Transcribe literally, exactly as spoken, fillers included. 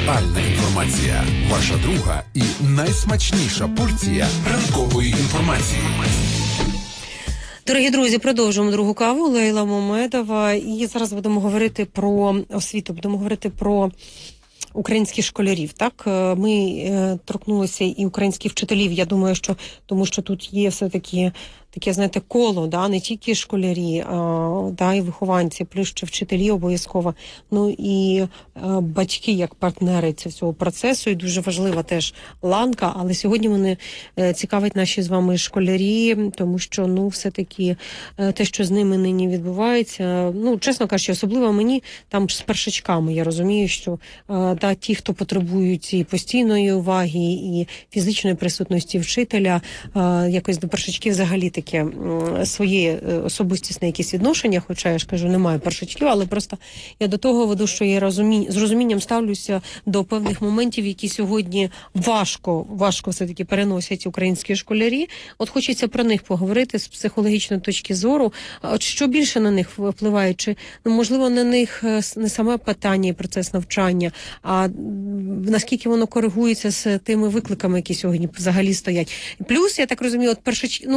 Актуальна інформація. Ваша друга і найсмачніша порція ранкової інформації. Дорогі друзі, продовжуємо другу каву. Лейла Мамедова. І зараз будемо говорити про освіту, будемо говорити про українських школярів. Так, ми е, торкнулися і українських вчителів. Я думаю, що тому що тут є все-таки таке, знаєте, коло, да, не тільки школярі, а, да, і вихованці, плюс ще вчителі обов'язково, ну і а, батьки як партнери цього процесу, і дуже важлива теж ланка, але сьогодні мене е, цікавить наші з вами школярі, тому що, ну, все-таки е, те, що з ними нині відбувається, ну, чесно кажучи, особливо мені, там з першачками, я розумію, що е, да, ті, хто потребують і постійної уваги, і фізичної присутності вчителя, е, якось до першачків взагалі таке своє особистісне якісь відношення, хоча я ж кажу, немає першачків, але просто я до того веду, що я розумі... з розумінням ставлюся до певних моментів, які сьогодні важко, важко все-таки переносять українські школярі. От хочеться про них поговорити з психологічної точки зору. От що більше на них впливає? Чи, ну, можливо, на них не саме питання і процес навчання, а наскільки воно коригується з тими викликами, які сьогодні взагалі стоять. Плюс, я так розумію, от першач... ну,